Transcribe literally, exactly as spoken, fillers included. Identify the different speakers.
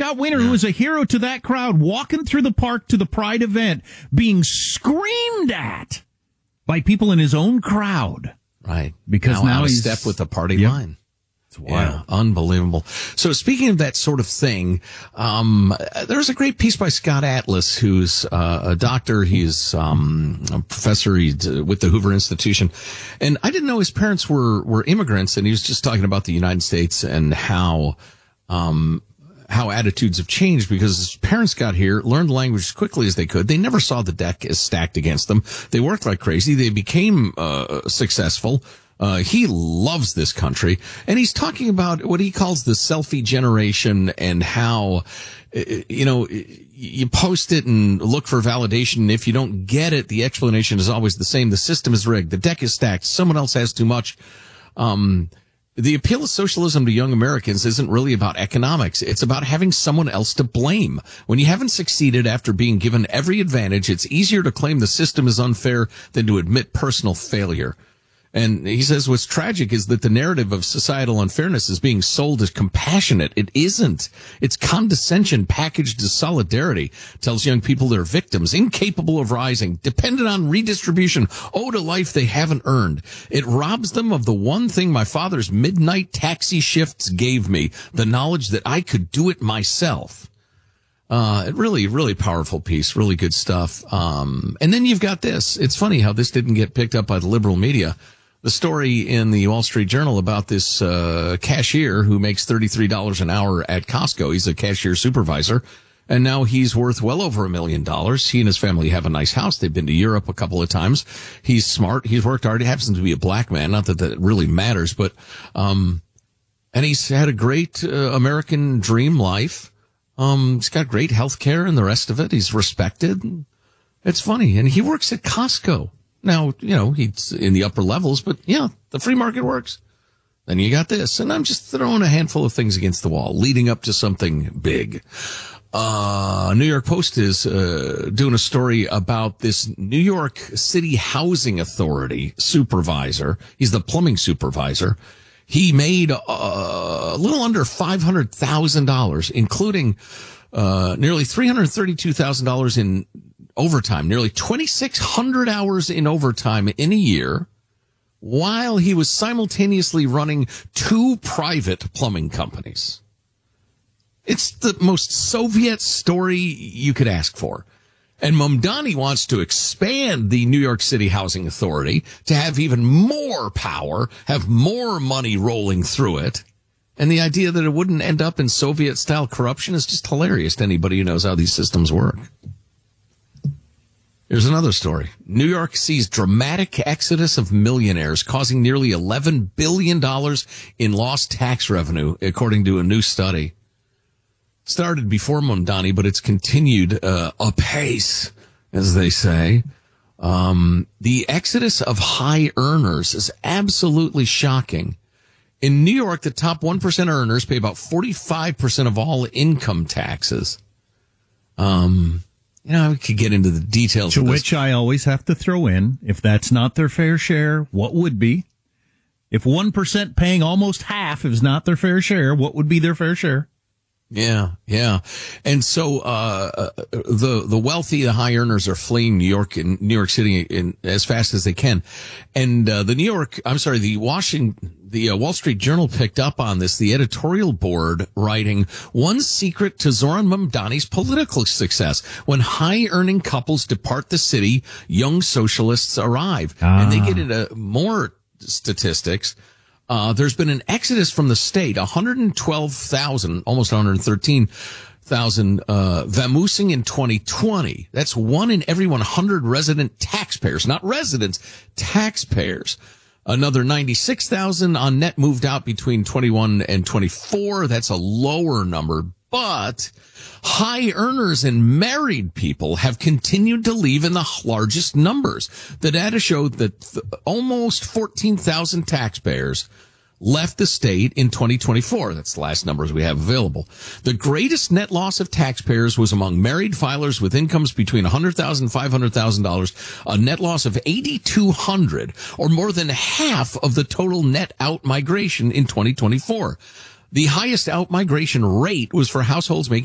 Speaker 1: Scott Wiener, who was a hero to that crowd, walking through the park to the Pride event, being screamed at by people in his own crowd.
Speaker 2: Right.
Speaker 1: Because
Speaker 2: now,
Speaker 1: now
Speaker 2: out
Speaker 1: he's
Speaker 2: of step with the party
Speaker 1: yep.
Speaker 2: line.
Speaker 1: It's wild.
Speaker 2: Yeah, unbelievable. So speaking of that sort of thing, um, there's a great piece by Scott Atlas, who's uh, a doctor. He's um, a professor he's, uh, with the Hoover Institution. And I didn't know his parents were, were immigrants, and he was just talking about the United States and how um, how attitudes have changed because his parents got here, learned the language as quickly as they could. They never saw the deck as stacked against them. They worked like crazy. They became uh, successful. Uh, he loves this country, and he's talking about what he calls the selfie generation and how, you know, you post it and look for validation. If you don't get it, the explanation is always the same. The system is rigged. The deck is stacked. Someone else has too much. Um, the appeal of socialism to young Americans isn't really about economics. It's about having someone else to blame. When you haven't succeeded after being given every advantage, it's easier to claim the system is unfair than to admit personal failure. And he says what's tragic is that the narrative of societal unfairness is being sold as compassionate. It isn't. It's condescension packaged as solidarity. Tells young people they're victims, incapable of rising, dependent on redistribution, owed a life they haven't earned. It robs them of the one thing my father's midnight taxi shifts gave me, the knowledge that I could do it myself. Uh, really, really powerful piece, really good stuff. Um, and then you've got this. It's funny how this didn't get picked up by the liberal media. The story in the Wall Street Journal about this uh cashier who makes thirty-three dollars an hour at Costco. He's a cashier supervisor, and now he's worth well over a million dollars. He and his family have a nice house. They've been to Europe a couple of times. He's smart. He's worked hard. He happens to be a black man. Not that that really matters, but um and he's had a great uh, American dream life. Um he's got great health care and the rest of it. He's respected. It's funny. And he works at Costco. Now, you know, he's in the upper levels, but yeah, the free market works. Then you got this. And I'm just throwing a handful of things against the wall, leading up to something big. Uh, New York Post is uh, doing a story about this New York City Housing Authority supervisor. He's the plumbing supervisor. He made uh, a little under five hundred thousand dollars, including uh, nearly three hundred thirty-two thousand dollars in overtime, nearly twenty-six hundred hours in overtime in a year, while he was simultaneously running two private plumbing companies. It's the most Soviet story you could ask for. And Mamdani wants to expand the New York City Housing Authority to have even more power, have more money rolling through it. And the idea that it wouldn't end up in Soviet-style corruption is just hilarious to anybody who knows how these systems work. Here's another story. New York sees dramatic exodus of millionaires, causing nearly eleven billion dollars in lost tax revenue, according to a new study. Started before Mamdani, but it's continued uh, apace, as they say. Um, the exodus of high earners is absolutely shocking. In New York, the top one percent earners pay about forty-five percent of all income taxes. Um... You know, we could get into the details
Speaker 1: to
Speaker 2: of this.
Speaker 1: Which I always have to throw in, if that's not their fair share, what would be? If one percent paying almost half is not their fair share, what would be their fair share?
Speaker 2: Yeah, yeah. And so, uh, the, the wealthy, the high earners are fleeing New York and New York City in, as fast as they can. And, uh, the New York, I'm sorry, the Washington, the uh, Wall Street Journal picked up on this, the editorial board writing, one secret to Zoran Mamdani's political success. When high earning couples depart the city, young socialists arrive. Ah. And they get into more statistics. Uh, there's been an exodus from the state, one hundred twelve thousand, almost one hundred thirteen thousand, uh, vamoosing in twenty twenty. That's one in every one hundred resident taxpayers, not residents, taxpayers. Another ninety-six thousand on net moved out between twenty-one and twenty-four. That's a lower number, but high earners and married people have continued to leave in the largest numbers. The data showed that th- almost fourteen thousand taxpayers left the state in twenty twenty-four. That's the last numbers we have available. The greatest net loss of taxpayers was among married filers with incomes between one hundred thousand dollars and five hundred thousand dollars, a net loss of eight thousand two hundred, or more than half of the total net out migration in twenty twenty-four. The highest out migration rate was for households making